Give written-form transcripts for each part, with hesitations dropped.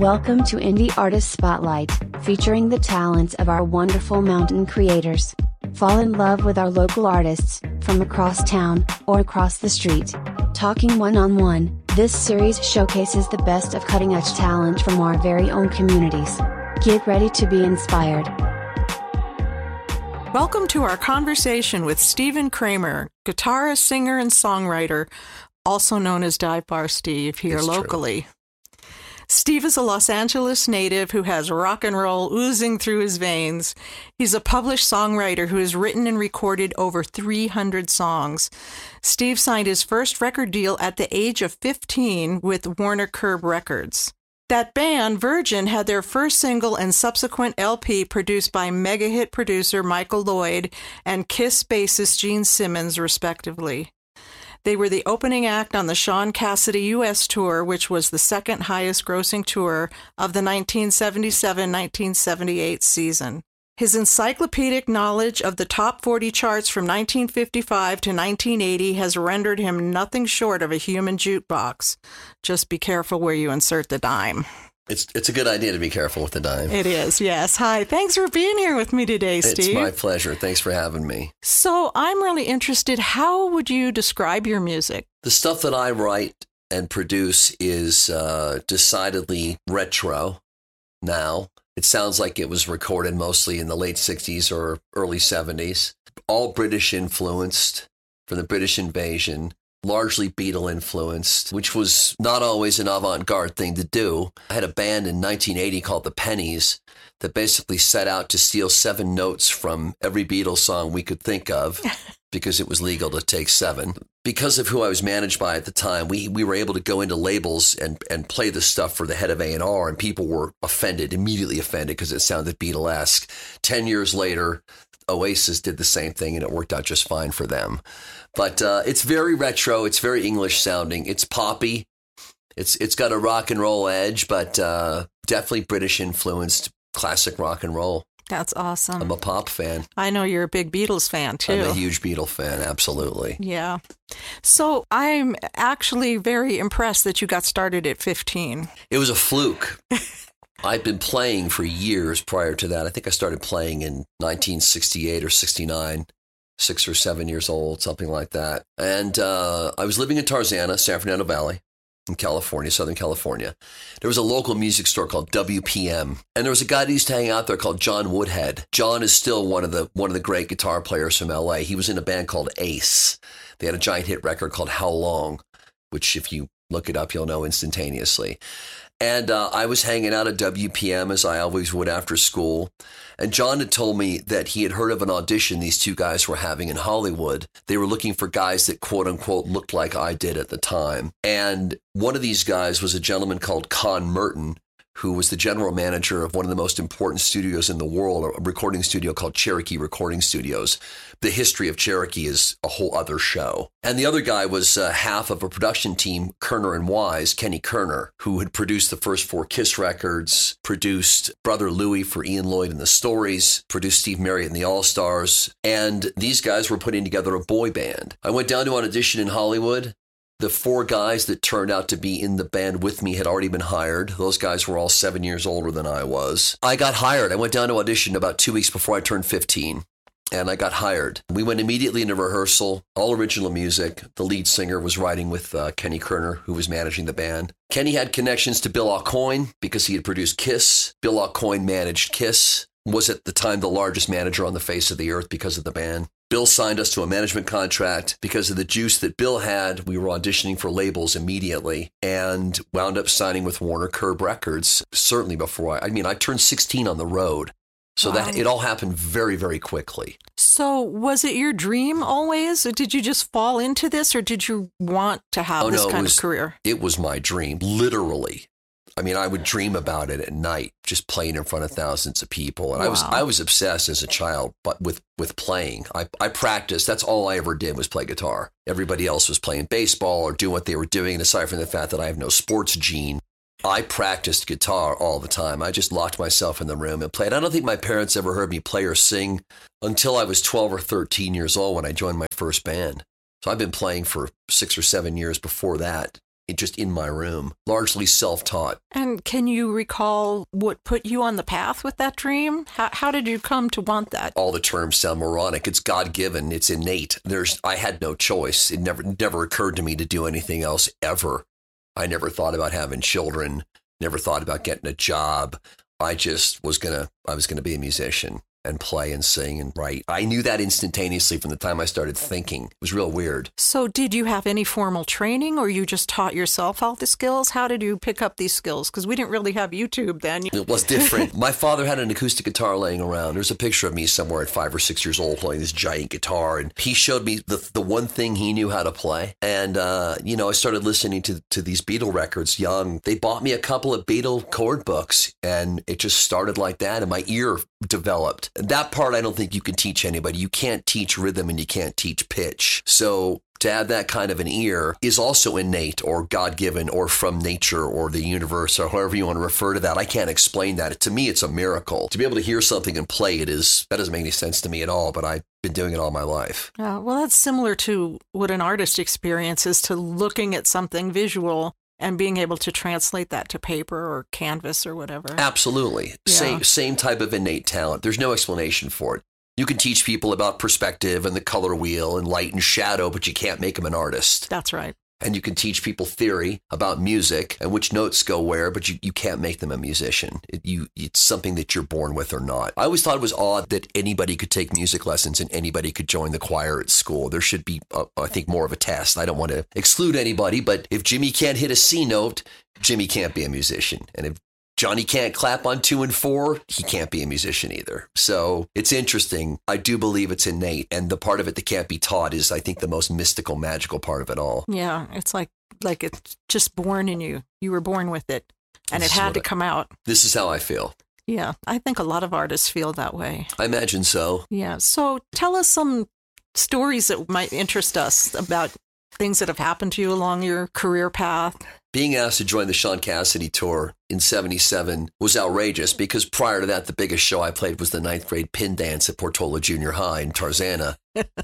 Welcome to Indie Artist Spotlight, featuring the talents of our wonderful mountain creators. Fall in love with our local artists, from across town, or across the street. Talking one-on-one, this series showcases the best of cutting-edge talent from our very own communities. Get ready to be inspired. Welcome to our conversation with Stephen Kramer, guitarist, singer, and songwriter, also known as Dive Bar Steve here It's locally. True. Steve is a Los Angeles native who has rock and roll oozing through his veins. He's a published songwriter who has written and recorded over 300 songs. Steve signed his first record deal at the age of 15 with Warner Curb Records. That band, Virgin, had their first single and subsequent LP produced by mega-hit producer Michael Lloyd and Kiss bassist Gene Simmons, respectively. They were the opening act on the Sean Cassidy U.S. tour, which was the second highest grossing tour of the 1977-1978 season. His encyclopedic knowledge of the top 40 charts from 1955 to 1980 has rendered him nothing short of a human jukebox. Just be careful where you insert the dime. It's a good idea to be careful with the dime. It is, yes. Hi, thanks for being here with me today, Steve. It's my pleasure. Thanks for having me. So I'm really interested, how would you describe your music? The stuff that I write and produce is decidedly retro now. It sounds like it was recorded mostly in the late 60s or early 70s. All British influenced from the British invasion. Largely Beatle influenced, which was not always an avant-garde thing to do. I had a band in 1980 called the Pennies that basically set out to steal 7 notes from every Beatles song we could think of because it was legal to take 7. Because of who I was managed by at the time, we were able to go into labels and play the stuff for the head of A&R, and people were immediately offended because it sounded Beatle-esque. 10 years later, Oasis did the same thing, and it worked out just fine for them. But it's very retro. It's very English sounding. It's poppy. It's got a rock and roll edge, but definitely British influenced classic rock and roll. That's awesome. I'm a pop fan. I know you're a big Beatles fan, too. I'm a huge Beatle fan, absolutely. Yeah. So I'm actually very impressed that you got started at 15. It was a fluke. I'd been playing for years prior to that. I think I started playing in 1968 or 69, 6 or 7 years old, something like that. And I was living in Tarzana, San Fernando Valley, in California, Southern California. There was a local music store called WPM, and there was a guy that used to hang out there called John Woodhead. John is still one of the great guitar players from LA. He was in a band called Ace. They had a giant hit record called How Long, which if you look it up, you'll know instantaneously. And I was hanging out at WPM, as I always would after school. And John had told me that he had heard of an audition these 2 guys were having in Hollywood. They were looking for guys that, quote unquote, looked like I did at the time. And one of these guys was a gentleman called Con Merton, who was the general manager of one of the most important studios in the world, a recording studio called Cherokee Recording Studios. The history of Cherokee is a whole other show. And the other guy was half of a production team, Kerner and Wise, Kenny Kerner, who had produced the first 4 Kiss records, produced Brother Louie for Ian Lloyd and the Stories, produced Steve Marriott and the All-Stars. And these guys were putting together a boy band. I went down to an audition in Hollywood. The 4 guys that turned out to be in the band with me had already been hired. Those guys were all 7 years older than I was. I got hired. I went down to audition about 2 weeks before I turned 15, and I got hired. We went immediately into rehearsal, all original music. The lead singer was writing with Kenny Kerner, who was managing the band. Kenny had connections to Bill Aucoin because he had produced Kiss. Bill Aucoin managed Kiss, was at the time the largest manager on the face of the earth because of the band. Bill signed us to a management contract. Because of the juice that Bill had, we were auditioning for labels immediately and wound up signing with Warner Curb Records, certainly before I turned 16 on the road. So that it all happened very, very quickly. So was it your dream always? Or did you just fall into this, or did you want to have this kind of career? It was my dream, literally. I would dream about it at night, just playing in front of thousands of people. And I was obsessed as a child, but with playing. I practiced. That's all I ever did was play guitar. Everybody else was playing baseball or doing what they were doing. And aside from the fact that I have no sports gene, I practiced guitar all the time. I just locked myself in the room and played. I don't think my parents ever heard me play or sing until I was 12 or 13 years old when I joined my first band. So I've been playing for 6 or 7 years before that. just in my room, largely self-taught. And can you recall what put you on the path with that dream? How did you come to want that? All the terms sound moronic. It's God-given. It's innate. I had no choice. It never occurred to me to do anything else ever. I never thought about having children, never thought about getting a job. I just was going to be a musician and play and sing and write. I knew that instantaneously from the time I started thinking. It was real weird. So did you have any formal training, or you just taught yourself all the skills? How did you pick up these skills? Because we didn't really have YouTube then. It was different. My father had an acoustic guitar laying around. There's a picture of me somewhere at 5 or 6 years old playing this giant guitar. And he showed me the one thing he knew how to play. And, I started listening to these Beatle records young. They bought me a couple of Beatle chord books, and it just started like that. And my ear developed. That part I don't think you can teach anybody. You can't teach rhythm and you can't teach pitch. So to have that kind of an ear is also innate or God-given or from nature or the universe or however you want to refer to that. I can't explain that. To me, it's a miracle. To be able to hear something and play it that doesn't make any sense to me at all, but I've been doing it all my life. Well, that's similar to what an artist experiences, to looking at something visual and being able to translate that to paper or canvas or whatever. Absolutely. Yeah. Same type of innate talent. There's no explanation for it. You can teach people about perspective and the color wheel and light and shadow, but you can't make them an artist. That's right. And you can teach people theory about music and which notes go where, but you can't make them a musician. It's something that you're born with or not. I always thought it was odd that anybody could take music lessons and anybody could join the choir at school. There should be, I think, more of a test. I don't want to exclude anybody, but if Jimmy can't hit a C note, Jimmy can't be a musician. And if Johnny can't clap on 2 and 4, he can't be a musician either. So it's interesting. I do believe it's innate. And the part of it that can't be taught is, I think, the most mystical, magical part of it all. Yeah, it's like it's just born in you. You were born with it, and it had to come out. This is how I feel. Yeah, I think a lot of artists feel that way. I imagine so. Yeah. So tell us some stories that might interest us about things that have happened to you along your career path. Being asked to join the Sean Cassidy tour in 77 was outrageous because prior to that, the biggest show I played was the 9th grade pin dance at Portola Junior High in Tarzana.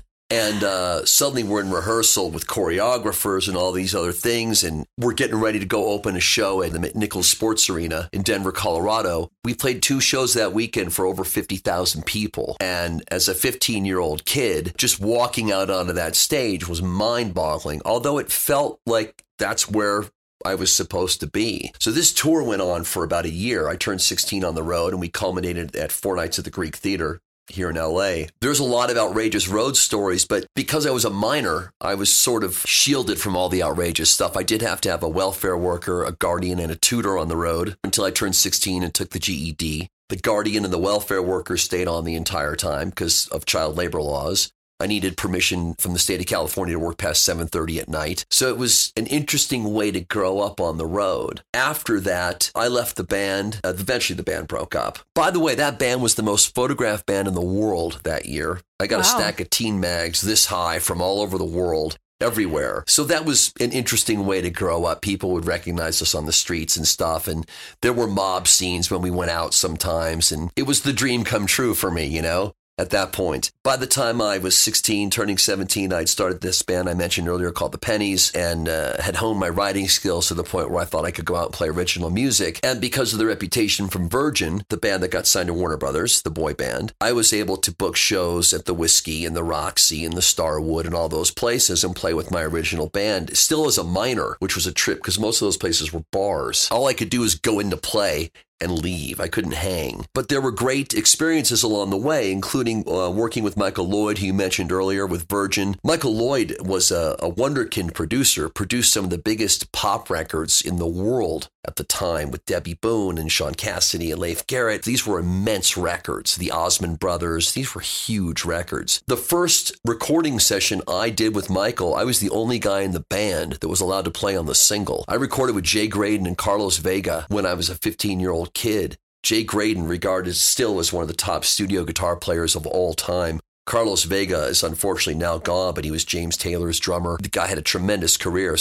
And suddenly we're in rehearsal with choreographers and all these other things. And we're getting ready to go open a show at the Nichols Sports Arena in Denver, Colorado. We played 2 shows that weekend for over 50,000 people. And as a 15-year-old kid, just walking out onto that stage was mind-boggling, although it felt like that's where I was supposed to be. So this tour went on for about a year. I turned 16 on the road, and we culminated at 4 nights at the Greek Theater here in LA. There's a lot of outrageous road stories, but because I was a minor, I was sort of shielded from all the outrageous stuff. I did have to have a welfare worker, a guardian, and a tutor on the road until I turned 16 and took the GED. The guardian and the welfare worker stayed on the entire time because of child labor laws. I needed permission from the state of California to work past 7:30 at night. So it was an interesting way to grow up on the road. After that, I left the band. Eventually, the band broke up. By the way, that band was the most photographed band in the world that year. I got a stack of teen mags this high from all over the world, everywhere. So that was an interesting way to grow up. People would recognize us on the streets and stuff. And there were mob scenes when we went out sometimes. And it was the dream come true for me, at that point. By the time I was 16, turning 17, I'd started this band I mentioned earlier called The Pennies and had honed my writing skills to the point where I thought I could go out and play original music. And because of the reputation from Virgin, the band that got signed to Warner Brothers, the boy band, I was able to book shows at the Whiskey and the Roxy and the Starwood and all those places and play with my original band, still as a minor, which was a trip because most of those places were bars. All I could do was go in to play and leave. I couldn't hang. But there were great experiences along the way, including working with Michael Lloyd, who you mentioned earlier, with Virgin. Michael Lloyd was a wonderkind producer, produced some of the biggest pop records in the world at the time with Debbie Boone and Sean Cassidy and Leif Garrett. These were immense records. The Osmond Brothers, these were huge records. The first recording session I did with Michael, I was the only guy in the band that was allowed to play on the single. I recorded with Jay Graydon and Carlos Vega when I was a 15-year-old kid. Jay Graydon, regarded still as one of the top studio guitar players of all time. Carlos Vega is unfortunately now gone, but he was James Taylor's drummer. The guy had a tremendous career. So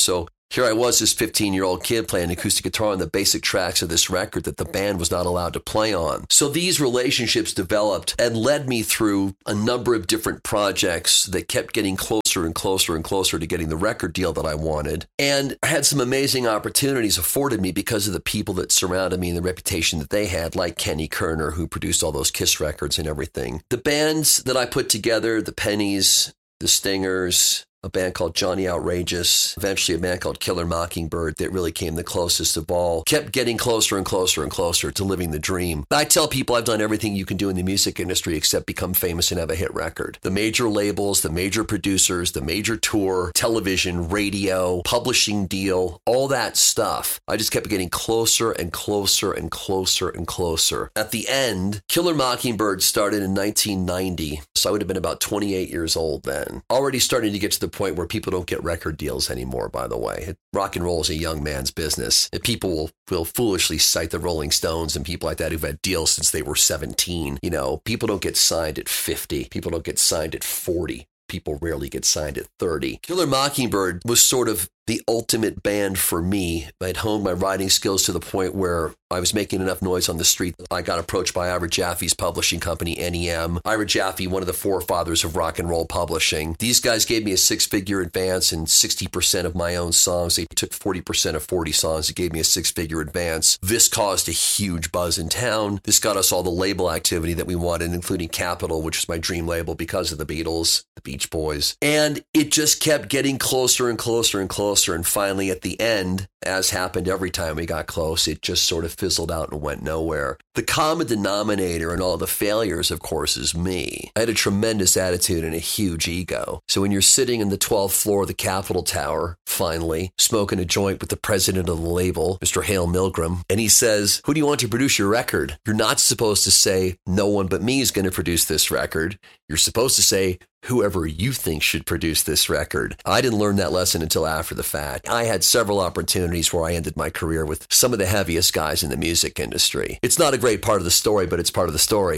Here I was, this 15-year-old kid playing acoustic guitar on the basic tracks of this record that the band was not allowed to play on. So these relationships developed and led me through a number of different projects that kept getting closer and closer and closer to getting the record deal that I wanted. And I had some amazing opportunities afforded me because of the people that surrounded me and the reputation that they had, like Kenny Kerner, who produced all those Kiss records and everything. The bands that I put together, the Pennies, the Stingers, a band called Johnny Outrageous, eventually a band called Killer Mockingbird that really came the closest of all, kept getting closer and closer and closer to living the dream. I tell people I've done everything you can do in the music industry except become famous and have a hit record. The major labels, the major producers, the major tour, television, radio, publishing deal, all that stuff. I just kept getting closer and closer and closer and closer. At the end, Killer Mockingbird started in 1990, so I would have been about 28 years old then. Already starting to get to the point where people don't get record deals anymore, by the way. Rock and roll is a young man's business. And people will foolishly cite the Rolling Stones and people like that who've had deals since they were 17. You know, people don't get signed at 50. People don't get signed at 40. People rarely get signed at 30. Killer Mockingbird was sort of the ultimate band for me. I'd honed my writing skills to the point where I was making enough noise on the street. I got approached by Ira Jaffe's publishing company, NEM. Ira Jaffe, one of the forefathers of rock and roll publishing. These guys gave me a 6-figure advance and 60% of my own songs. They took 40% of 40 songs. They gave me a 6-figure advance. This caused a huge buzz in town. This got us all the label activity that we wanted, including Capitol, which was my dream label because of the Beatles, the Beach Boys. And it just kept getting closer and closer and closer. And finally, at the end, as happened every time we got close, it just sort of fizzled out and went nowhere. The common denominator in all the failures, of course, is me. I had a tremendous attitude and a huge ego. So when you're sitting in the 12th floor of the Capitol Tower, finally, smoking a joint with the president of the label, Mr. Hale Milgram, and he says, "Who do you want to produce your record?" You're not supposed to say, "No one but me is going to produce this record." You're supposed to say, "Whoever you think should produce this record." I didn't learn that lesson until after the fact. I had several opportunities where I ended my career with some of the heaviest guys in the music industry. It's not a great part of the story, but it's part of the story.